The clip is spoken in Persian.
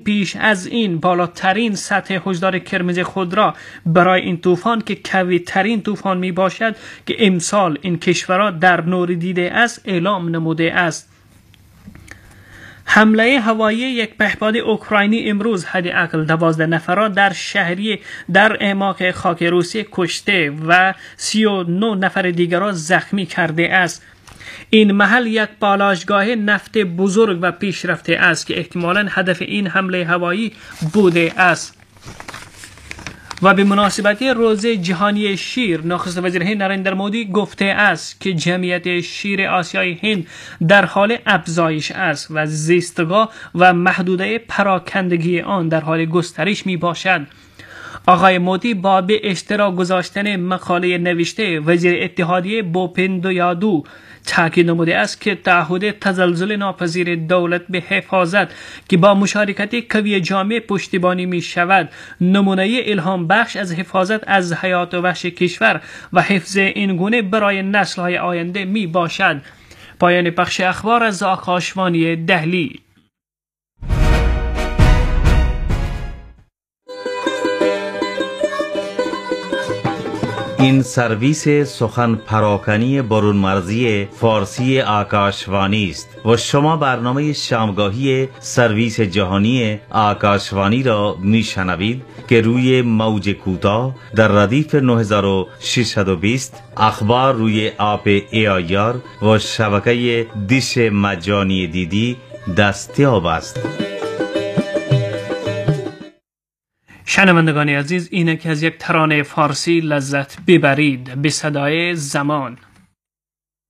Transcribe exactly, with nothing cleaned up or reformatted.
پیش از این بالاترین سطح هشدار قرمز خود را برای این طوفان که قوی ترین طوفان می باشد که امسال این کشورها در نور دیده است اعلام نموده است. حمله هوایی یک پهپاد اوکراینی امروز حداقل دوازده نفر را در شهری در اعماق خاک روسیه کشته و سی و نه نفر دیگر را زخمی کرده است. این محل یک بالاشگاه نفت بزرگ و پیشرفته است که احتمالاً هدف این حمله هوایی بوده است. و به مناسبت روز جهانی شیر، نخست وزیر هند نریندر مودی گفته است که جمعیت شیر آسیای هند در حال افزایش است و زیستگاه و محدوده پراکندگی آن در حال گسترش می باشد. آقای مودی با به اشتراک گذاشتن مقاله نوشته وزیر اتحادیه بوپندو یادو تاکید نموده است که تعهد تزلزل ناپذیر دولت به حفاظت که با مشارکت قوی جامعه پشتیبانی می شود نمونه الهام بخش از حفاظت از حیات و وحش کشور و حفظ این گونه برای نسل های آینده می باشد. پایان پخش اخبار از آکاشوانی دهلی. این سرویس سخن پراکنی برون مرزی فارسی آکاشوانی است و شما برنامه شامگاهی سرویس جهانی آکاشوانی را میشنوید که روی موج کوتاه در ردیف نه هزار و ششصد و بیست، اخبار روی آپ ای آی آر و شبکه دیش مجانی دیدی دستیاب است. شنوندگان عزیز، اینک از یک ترانه فارسی لذت ببرید به صدای زمان.